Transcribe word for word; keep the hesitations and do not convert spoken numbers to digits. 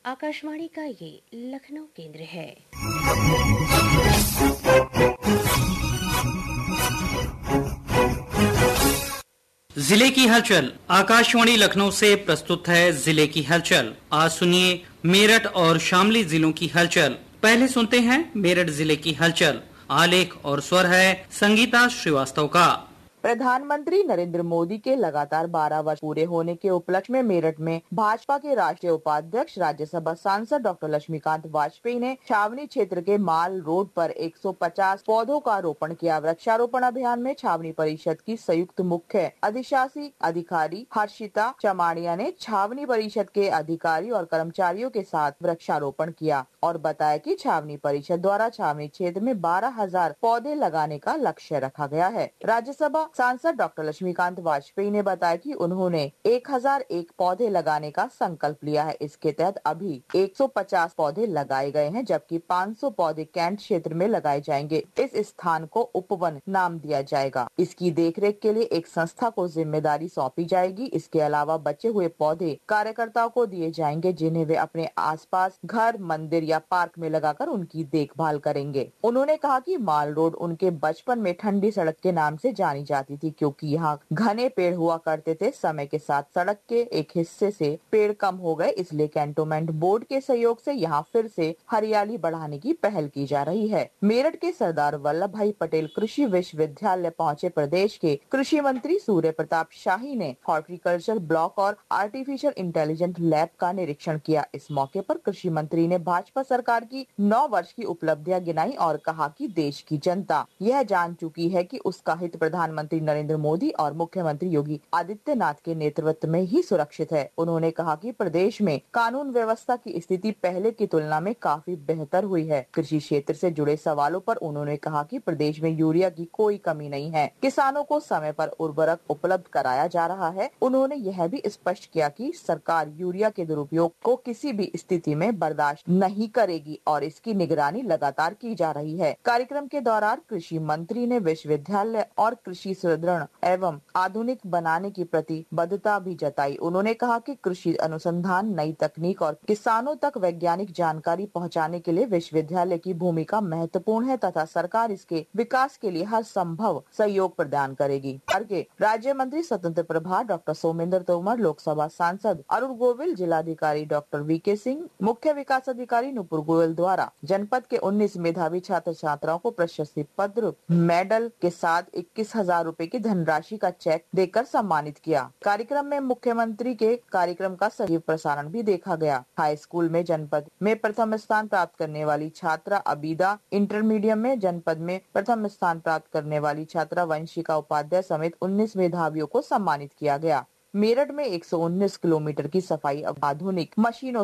आकाशवाणी का ये लखनऊ केंद्र है। जिले की हलचल। आकाशवाणी लखनऊ से प्रस्तुत है जिले की हलचल। आज सुनिए मेरठ और शामली जिलों की हलचल। पहले सुनते हैं मेरठ जिले की हलचल। आलेख और स्वर है संगीता श्रीवास्तव का। प्रधानमंत्री नरेंद्र मोदी के लगातार बारह वर्ष पूरे होने के उपलक्ष्य में मेरठ में भाजपा के राष्ट्रीय उपाध्यक्ष राज्यसभा सांसद डॉक्टर लक्ष्मीकांत वाजपेयी ने छावनी क्षेत्र के माल रोड पर एक सौ पचास पौधों का रोपण किया। वृक्षारोपण अभियान में छावनी परिषद की संयुक्त मुख्य अधिशासी अधिकारी हर्षिता चमाड़िया ने छावनी परिषद के अधिकारी और कर्मचारियों के साथ वृक्षारोपण किया और बताया कि छावनी परिषद द्वारा छावनी क्षेत्र में बारह हजार पौधे लगाने का लक्ष्य रखा गया है। राज्यसभा सांसद डॉक्टर लक्ष्मीकांत वाजपेयी ने बताया कि उन्होंने एक हजार एक पौधे लगाने का संकल्प लिया है। इसके तहत अभी एक सौ पचास पौधे लगाए गए हैं, जबकि पाँच सौ पौधे कैंट क्षेत्र में लगाए जाएंगे। इस स्थान को उपवन नाम दिया जाएगा। इसकी देखरेख के लिए एक संस्था को जिम्मेदारी सौंपी जाएगी। इसके अलावा बचे हुए पौधे कार्यकर्ताओं को दिए जाएंगे, जिन्हें वे अपने आसपास घर, मंदिर या पार्क में लगाकर उनकी देखभाल करेंगे। उन्होंने कहा कि माल रोड उनके बचपन में ठंडी सड़क के नाम से जानी जाती थी, क्योंकि यहाँ घने पेड़ हुआ करते थे। समय के साथ सड़क के एक हिस्से से पेड़ कम हो गए, इसलिए कैंटोनमेंट बोर्ड के सहयोग से यहाँ फिर से हरियाली बढ़ाने की पहल की जा रही है। मेरठ के सरदार वल्लभ भाई पटेल कृषि विश्वविद्यालय पहुँचे प्रदेश के कृषि मंत्री सूर्य प्रताप शाही ने हॉर्टिकल्चर ब्लॉक और आर्टिफिशियल इंटेलिजेंट लैब का निरीक्षण किया। इस मौके पर कृषि मंत्री ने भाजपा सरकार की नौ वर्ष की उपलब्धियां गिनाई और कहा कि देश की जनता यह जान चुकी है कि उसका हित प्रधानमंत्री नरेंद्र मोदी और मुख्यमंत्री योगी आदित्यनाथ के नेतृत्व में ही सुरक्षित है। उन्होंने कहा कि प्रदेश में कानून व्यवस्था की स्थिति पहले की तुलना में काफी बेहतर हुई है। कृषि क्षेत्र से जुड़े सवालों पर उन्होंने कहा कि प्रदेश में यूरिया की कोई कमी नहीं है। किसानों को समय पर उर्वरक उपलब्ध कराया जा रहा है। उन्होंने यह भी स्पष्ट किया कि सरकार यूरिया के दुरुपयोग को किसी भी स्थिति में बर्दाश्त नहीं करेगी और इसकी निगरानी लगातार की जा रही है। कार्यक्रम के दौरान कृषि मंत्री ने विश्वविद्यालय और कृषि सुदृढ़ एवं आधुनिक बनाने की प्रतिबद्धता भी जताई। उन्होंने कहा कि कृषि अनुसंधान, नई तकनीक और किसानों तक वैज्ञानिक जानकारी पहुंचाने के लिए विश्वविद्यालय की भूमिका महत्वपूर्ण है तथा सरकार इसके विकास के लिए हर संभव सहयोग प्रदान करेगी। राज्य मंत्री स्वतंत्र प्रभार डॉक्टर सोमेंद्र तोमर, लोकसभा सांसद अरुण गोविल, जिलाधिकारी डॉक्टर वी के सिंह, मुख्य विकास अधिकारी नुपुर गोयल द्वारा जनपद के उन्नीस मेधावी छात्र छात्राओं को प्रशस्ति पत्र, मेडल के साथ इक्कीस हजार रूपए की धनराशि का चेक देकर सम्मानित किया। कार्यक्रम में मुख्यमंत्री के कार्यक्रम का सजीव प्रसारण भी देखा गया। हाई स्कूल में जनपद में प्रथम स्थान प्राप्त करने वाली छात्रा अबीदा, इंटरमीडिएट में जनपद में प्रथम स्थान प्राप्त करने वाली छात्रा वंशिका उपाध्याय समेत उन्नीस मेधावियों को सम्मानित किया गया। मेरठ में एक सौ उन्नीस किलोमीटर की सफाई आधुनिक मशीनों